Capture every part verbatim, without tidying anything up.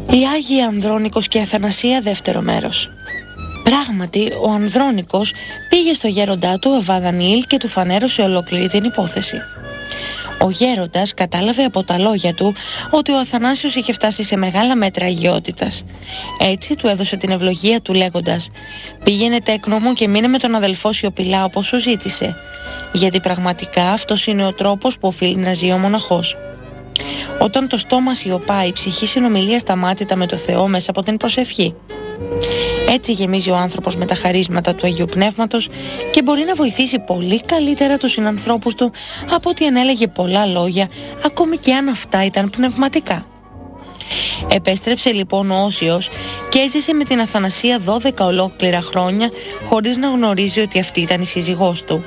Οι Άγιοι Ανδρώνικος και Αθανασία, δεύτερο μέρος. Πράγματι, ο Ανδρώνικος πήγε στο γέροντά του Αββά Δανιήλ και του φανέρωσε ολόκληρη την υπόθεση. Ο γέροντας κατάλαβε από τα λόγια του ότι ο Αθανάσιος είχε φτάσει σε μεγάλα μέτρα αγιότητας. Έτσι του έδωσε την ευλογία του λέγοντας: «Πήγαινε τέκνο μου και μείνε με τον αδελφό σιωπηλά όπως σου ζήτησε, γιατί πραγματικά αυτός είναι ο τρόπος που οφείλει να ζει ο μοναχός». Όταν το στόμα σιωπάει, η ψυχή συνομιλεί ασταμάτητα με το Θεό μέσα από την προσευχή. Έτσι γεμίζει ο άνθρωπος με τα χαρίσματα του Αγίου Πνεύματος και μπορεί να βοηθήσει πολύ καλύτερα τους συνανθρώπους του από ότι αν έλεγε πολλά λόγια, ακόμη και αν αυτά ήταν πνευματικά. Επέστρεψε λοιπόν ο Όσιος και έζησε με την Αθανασία δώδεκα ολόκληρα χρόνια χωρίς να γνωρίζει ότι αυτή ήταν η σύζυγός του.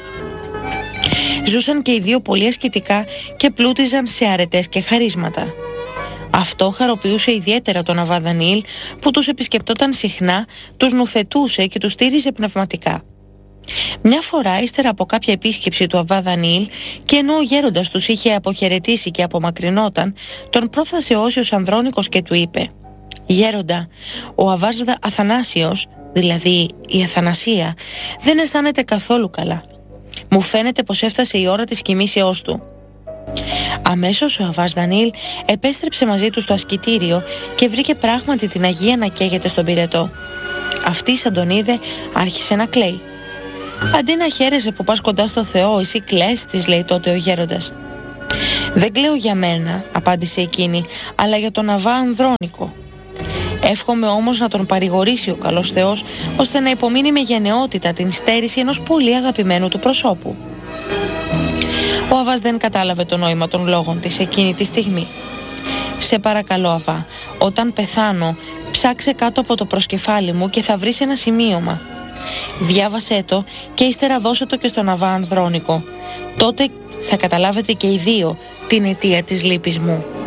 Ζούσαν και οι δύο πολύ ασκητικά και πλούτιζαν σε αρετές και χαρίσματα. Αυτό χαροποιούσε ιδιαίτερα τον Αββά Δανιήλ, που τους επισκεπτόταν συχνά, τους νουθετούσε και τους στήριζε πνευματικά. Μια φορά, ύστερα από κάποια επίσκεψη του Αββά Δανιήλ, και ενώ ο γέροντας τους είχε αποχαιρετήσει και απομακρυνόταν, τον πρόφθασε ο Όσιος Ανδρώνικος και του είπε: «Γέροντα, ο Αββάς Αθανάσιος, δηλαδή η Αθανασία, δεν αισθάνεται καθόλου καλά. Μου φαίνεται πως έφτασε η ώρα της κοιμήσεώς του». Αμέσως ο Αββάς Δανιήλ επέστρεψε μαζί του στο ασκητήριο και βρήκε πράγματι την Αγία να καίγεται στον πυρετό. Αυτή, σαν τον είδε, άρχισε να κλαίει. «Αντί να χαίρεσαι που πας κοντά στο Θεό, εσύ κλαις», της λέει τότε ο γέροντας. «Δεν κλαίω για μένα», απάντησε εκείνη, «αλλά για τον Αββά Ανδρώνικο. Εύχομαι όμως να τον παρηγορήσει ο καλός Θεός, ώστε να υπομείνει με γενναιότητα την στέρηση ενός πολύ αγαπημένου του προσώπου». Ο Αββάς δεν κατάλαβε το νόημα των λόγων της εκείνη τη στιγμή. «Σε παρακαλώ, Αββά, όταν πεθάνω, ψάξε κάτω από το προσκεφάλι μου και θα βρεις ένα σημείωμα. Διάβασέ το και ύστερα δώσε το και στον Αββά Ανδρώνικο. Τότε θα καταλάβετε και οι δύο την αιτία της λύπης μου».